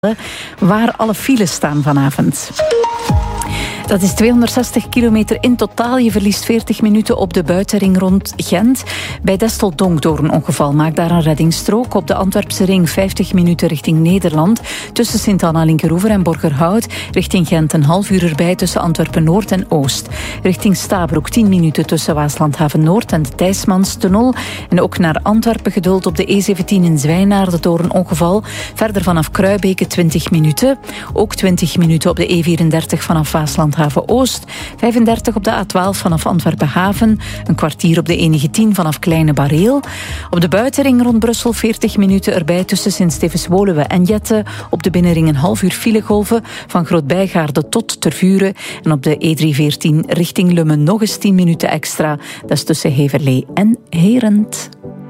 waar alle files staan vanavond. Dat is 260 kilometer in totaal. Je verliest 40 minuten op de buitenring rond Gent. Bij Destel-Donk door een ongeval. Maak daar een reddingsstrook. Op de Antwerpse ring 50 minuten richting Nederland. Tussen Sint-Anna-Linkeroever en Borgerhout. Richting Gent een half uur erbij tussen Antwerpen-Noord en Oost. Richting Stabroek 10 minuten tussen Waaslandhaven-Noord en de Thijsmanstunnel. En ook naar Antwerpen geduld op de E17 in Zwijnaarden door een ongeval. Verder vanaf Kruibeke 20 minuten. Ook 20 minuten op de E34 vanaf Waaslandhaven Oost, 35 op de A12 vanaf Antwerpen-Haven, een kwartier op de E19 vanaf Kleine Bareel. Op de buitenring rond Brussel 40 minuten erbij tussen Sint-Stevens-Woluwe en Jette. Op de binnenring een half uur filegolven van Groot-Bijgaarde tot Tervuren. En op de E314 richting Lummen nog eens 10 minuten extra. Dat is tussen Heverlee en Herent.